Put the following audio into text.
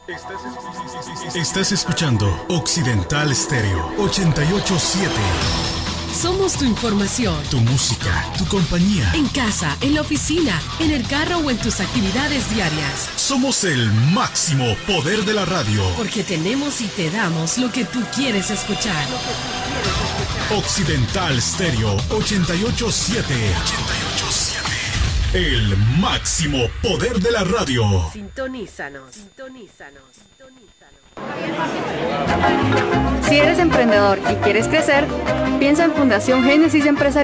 Estás escuchando Occidental Stereo 88.7. Somos tu información, Tu música, tu compañía. en casa, en la oficina, en el carro o en tus actividades diarias. Somos el máximo poder de la radio. Porque tenemos y te damos lo que tú quieres escuchar. Occidental Stereo 88.7. El máximo poder de la radio. Sintonízanos. Si eres emprendedor y quieres crecer, piensa en Fundación Génesis Empresarial.